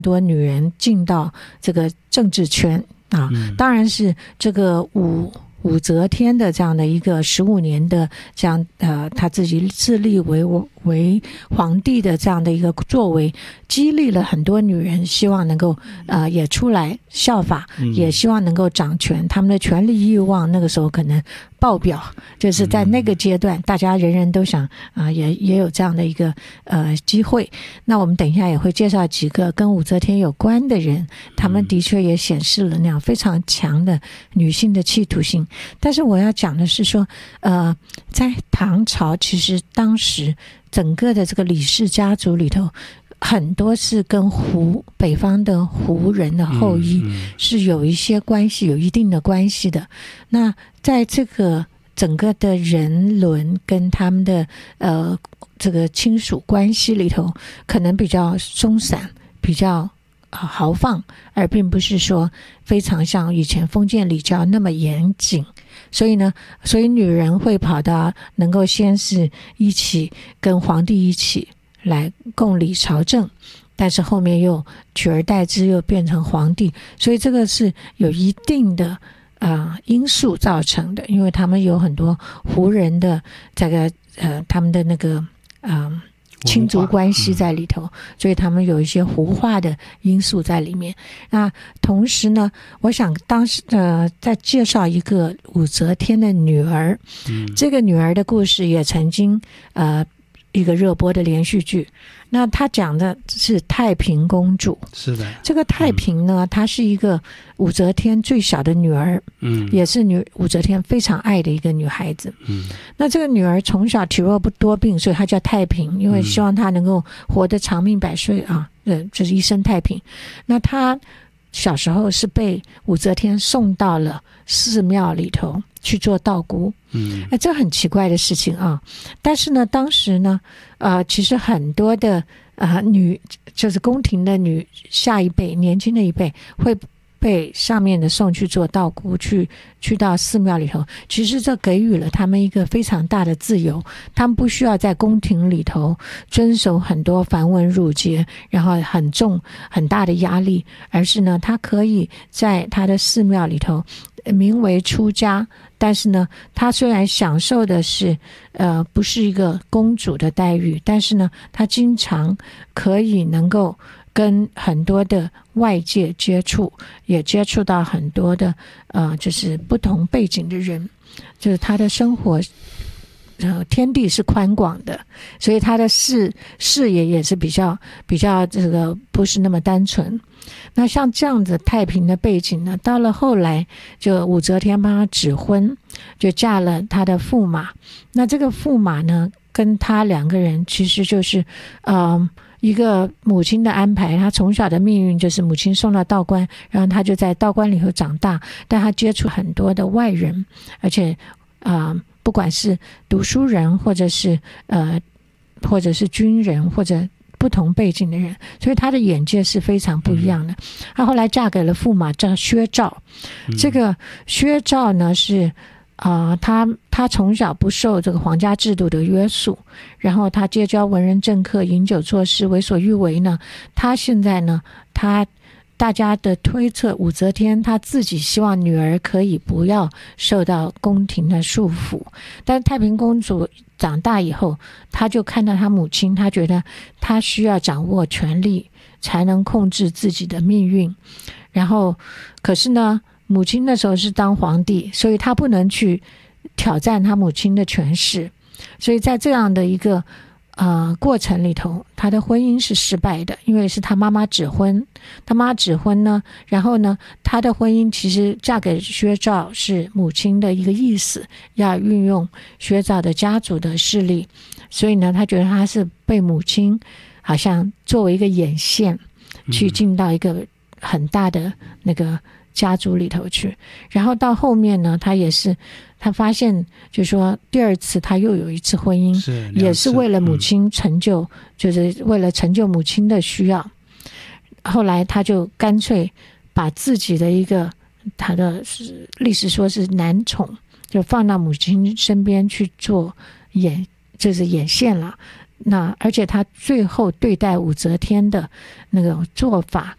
多女人进到这个政治圈啊，当然是这个武则天的这样的一个15年的这样他自己自立为皇帝的这样的一个作为，激励了很多女人，希望能够也出来效法，也希望能够掌权，他们的权力欲望那个时候可能爆表，就是在那个阶段大家人人都想也有这样的一个机会。那我们等一下也会介绍几个跟武则天有关的人，他们的确也显示了那样非常强的女性的企图心。但是我要讲的是说在唐朝其实当时整个的这个李氏家族里头很多是跟北方的胡人的后裔是有一些关系，有一定的关系的。那在这个整个的人伦跟他们的这个亲属关系里头可能比较松散，比较豪放，而并不是说非常像以前封建礼教那么严谨。所以女人会跑到能够先是一起跟皇帝一起来共理朝政，但是后面又取而代之又变成皇帝，所以这个是有一定的因素造成的，因为他们有很多胡人的这个他们的那个亲族关系在里头，所以他们有一些胡化的因素在里面。那同时呢，我想当时再介绍一个武则天的女儿，这个女儿的故事也曾经一个热播的连续剧。那她讲的是太平公主。是的，这个太平呢，她是一个武则天最小的女儿，也是武则天非常爱的一个女孩子。那这个女儿从小体弱多病，所以她叫太平，因为希望她能够活得长命百岁啊，就是一生太平。那她小时候是被武则天送到了寺庙里头去做道姑。这很奇怪的事情啊。但是呢，当时呢其实很多的就是宫廷的下一辈年轻的一辈会被上面的送去做道姑，去到寺庙里头，其实这给予了他们一个非常大的自由，他们不需要在宫廷里头遵守很多繁文缛节，然后很大的压力，而是呢他可以在他的寺庙里头名为出家，但是呢他虽然享受的是不是一个公主的待遇，但是呢他经常可以能够跟很多的外界接触，也接触到很多的就是不同背景的人，就是他的生活天地是宽广的，所以他的视野也是比较这个不是那么单纯。那像这样子太平的背景呢，到了后来就武则天帮他指婚，就嫁了他的驸马。那这个驸马呢跟他两个人其实就是一个母亲的安排，他从小的命运就是母亲送到道观，然后他就在道观里头长大，但他接触很多的外人，而且不管是读书人或者是军人或者不同背景的人，所以他的眼界是非常不一样的。他后来嫁给了驸马叫薛兆。这个薛兆呢是他从小不受这个皇家制度的约束，然后他结交文人政客，饮酒作诗，为所欲为呢。他现在呢，大家的推测，武则天她自己希望女儿可以不要受到宫廷的束缚，但太平公主长大以后，她就看到她母亲，她觉得她需要掌握权力才能控制自己的命运。然后可是呢，母亲那时候是当皇帝，所以她不能去挑战她母亲的权势，所以在这样的一个过程里头，她的婚姻是失败的，因为是她妈妈指婚。她妈指婚呢，然后呢她的婚姻其实嫁给薛兆是母亲的一个意思，要运用薛兆的家族的势力，所以呢她觉得她是被母亲好像作为一个眼线去进到一个很大的那个家族里头去。然后到后面呢，他发现就是说第二次他又有一次婚姻，也是为了母亲成就，就是为了成就母亲的需要。后来他就干脆把自己的一个他的历史说是男宠就放到母亲身边去做就是眼线了。那而且他最后对待武则天的那种做法